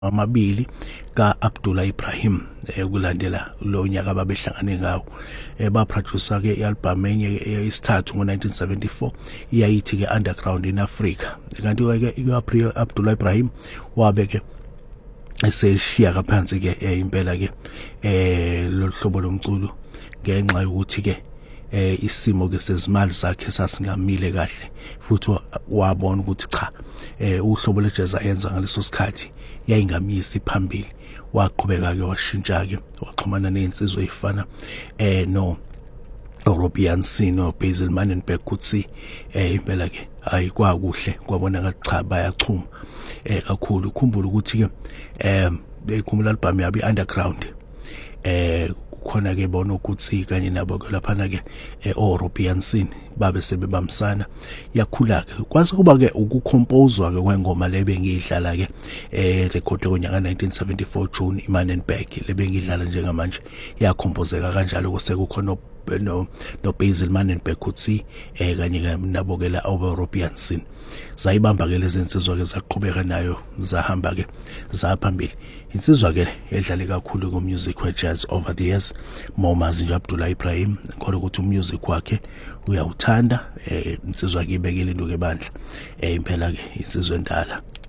amabili ka-Abdullah Ibrahim kulandela lo nyaka babehlangane ngawo. Baproducer ke i-album enye yesithathu ngo-1974 iyayithi ke Underground in Africa. Kanti ke Abdullah Ibrahim wabe ke eseshiya kaphansi ke impela ke lo hlobo lomculo ngenxa yokuthi ke isimo ke sezimali zakhe sasingamile kahle, futhi wabona ukuthi cha uhlobo lejazz ayenza ngaleso sikhathi yayingamisi phambili. Waqhubeka ke washintsha ke waxhumana nezinsizwa ezifana no European scene no Basil Manenberg kuthi impela ke ayikwakuhle kwabonakala cha bayachuma kakhulu. Ukhumbula ukuthi ke bekhumula album yabi Underground kukhona ke bona ukuthi kanye nabo ke laphana ke European scene babe sebebamsana yakhula ke kwaze kuba ke ukucompose ke kwengoma lebe ngidlala ke record onyaka 1974 June iManenberg lebe ngidlala njengamanje yakhompozeka kanjalo kusekukhona no Basil Manenberg kuthi kanye nabo ke la European scene zayibamba ke lezi insizwa ke zaqhubeka nayo zahamba ke zaphambili. Insizwa ke edlale kakhulu ku music we jazz over the years Momazi nje Abdullah Ibrahim khona ukuthi umusic wakhe uyawuthanda insizwa ke ibekele into ke bandla impela ke insizwe endala.